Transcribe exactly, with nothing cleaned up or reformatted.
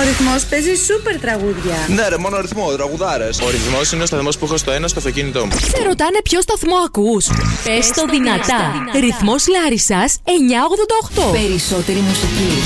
Ρυθμός παίζει σούπερ τραγούδια. Ναι, ρε, μόνο ρυθμό, τραγουδάρες. Ο ρυθμός είναι ο σταθμός που έχω στο ένα στο αυτοκίνητό μου. Σε ρωτάνε ποιο σταθμό ακούς. Πες το δυνατά. Ρυθμός Λάρισσας εννιακόσια ογδόντα οκτώ. Περισσότερη μουσική.